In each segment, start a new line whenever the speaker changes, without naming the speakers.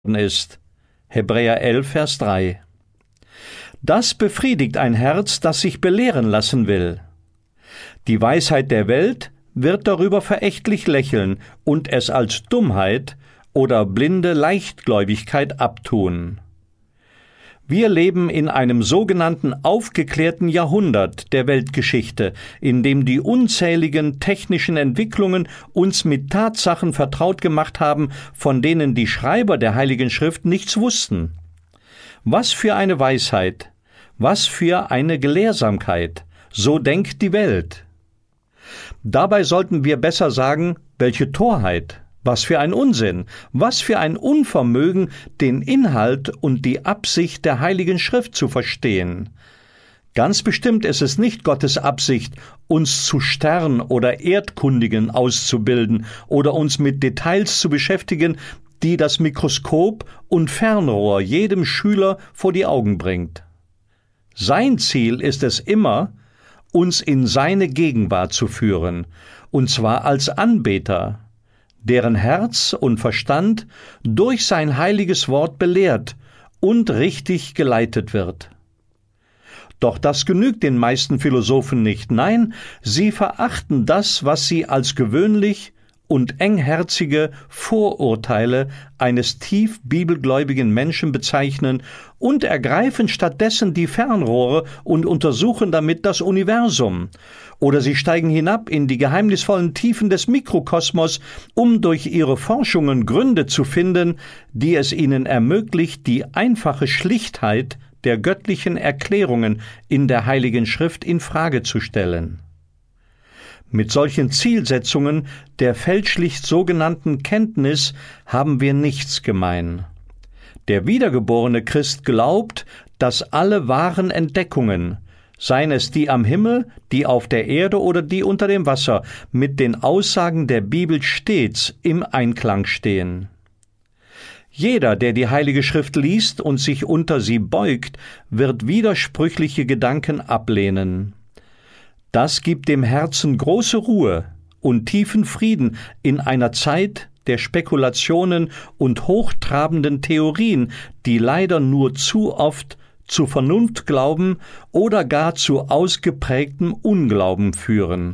ist. Hebräer 11, Vers 3. Das befriedigt ein Herz, das sich belehren lassen will. Die Weisheit der Welt wird darüber verächtlich lächeln und es als Dummheit oder blinde Leichtgläubigkeit abtun. Wir leben in einem sogenannten aufgeklärten Jahrhundert der Weltgeschichte, in dem die unzähligen technischen Entwicklungen uns mit Tatsachen vertraut gemacht haben, von denen die Schreiber der Heiligen Schrift nichts wussten. Was für eine Weisheit, was für eine Gelehrsamkeit, so denkt die Welt. Dabei sollten wir besser sagen, welche Torheit, was für ein Unsinn, was für ein Unvermögen, den Inhalt und die Absicht der Heiligen Schrift zu verstehen. Ganz bestimmt ist es nicht Gottes Absicht, uns zu Stern- oder Erdkundigen auszubilden oder uns mit Details zu beschäftigen, die das Mikroskop und Fernrohr jedem Schüler vor die Augen bringt. Sein Ziel ist es immer, uns in seine Gegenwart zu führen, und zwar als Anbeter, deren Herz und Verstand durch sein heiliges Wort belehrt und richtig geleitet wird. Doch das genügt den meisten Philosophen nicht. Nein, sie verachten das, was sie als gewöhnlich und engherzige Vorurteile eines tief bibelgläubigen Menschen bezeichnen und ergreifen stattdessen die Fernrohre und untersuchen damit das Universum. Oder sie steigen hinab in die geheimnisvollen Tiefen des Mikrokosmos, um durch ihre Forschungen Gründe zu finden, die es ihnen ermöglicht, die einfache Schlichtheit der göttlichen Erklärungen in der Heiligen Schrift in Frage zu stellen. Mit solchen Zielsetzungen der fälschlich sogenannten Kenntnis haben wir nichts gemein. Der wiedergeborene Christ glaubt, dass alle wahren Entdeckungen, seien es die am Himmel, die auf der Erde oder die unter dem Wasser, mit den Aussagen der Bibel stets im Einklang stehen. Jeder, der die Heilige Schrift liest und sich unter sie beugt, wird widersprüchliche Gedanken ablehnen. Das gibt dem Herzen große Ruhe und tiefen Frieden in einer Zeit der Spekulationen und hochtrabenden Theorien, die leider nur zu oft zu Vernunftglauben oder gar zu ausgeprägtem Unglauben führen.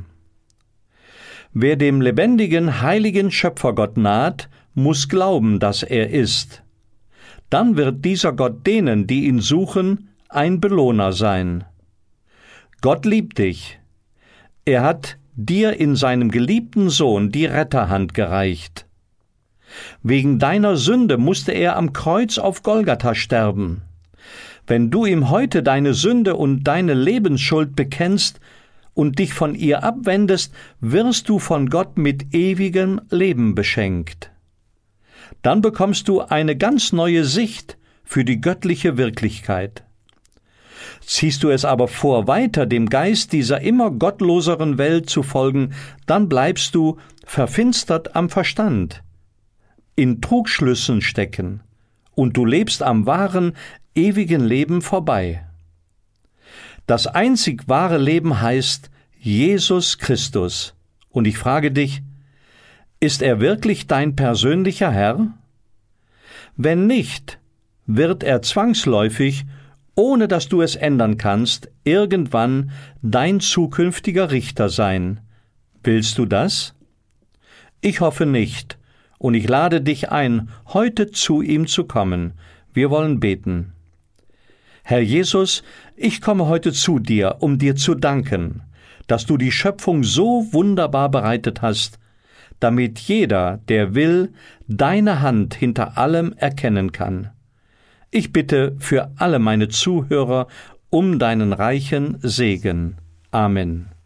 Wer dem lebendigen, heiligen Schöpfergott naht, muss glauben, dass er ist. Dann wird dieser Gott denen, die ihn suchen, ein Belohner sein. Gott liebt dich. Er hat dir in seinem geliebten Sohn die Retterhand gereicht. Wegen deiner Sünde musste er am Kreuz auf Golgatha sterben. Wenn du ihm heute deine Sünde und deine Lebensschuld bekennst und dich von ihr abwendest, wirst du von Gott mit ewigem Leben beschenkt. Dann bekommst du eine ganz neue Sicht für die göttliche Wirklichkeit. Ziehst du es aber vor, weiter dem Geist dieser immer gottloseren Welt zu folgen, dann bleibst du verfinstert am Verstand, in Trugschlüssen stecken, und du lebst am wahren, ewigen Leben vorbei. Das einzig wahre Leben heißt Jesus Christus. Und ich frage dich, ist er wirklich dein persönlicher Herr? Wenn nicht, wird er zwangsläufig, ohne dass du es ändern kannst, irgendwann dein zukünftiger Richter sein. Willst du das? Ich hoffe nicht, und ich lade dich ein, heute zu ihm zu kommen. Wir wollen beten. Herr Jesus, ich komme heute zu dir, um dir zu danken, dass du die Schöpfung so wunderbar bereitet hast, damit jeder, der will, deine Hand hinter allem erkennen kann. Ich bitte für alle meine Zuhörer um deinen reichen Segen. Amen.